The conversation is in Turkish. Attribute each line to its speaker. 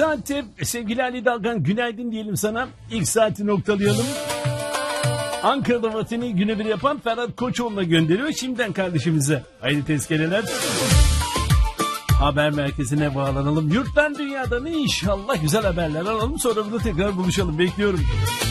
Speaker 1: Saatte sevgili Ali Dalgan günaydın diyelim sana. İlk saati noktalayalım. Ankara'da vatani güne bir yapan Ferhat Koçoğlu'na gönderiyor. Şimdiden kardeşimize hayırlı tezkereler. Haber merkezine bağlanalım. Yurttan dünyadan inşallah güzel haberler alalım. Sonra burada tekrar buluşalım. Bekliyorum.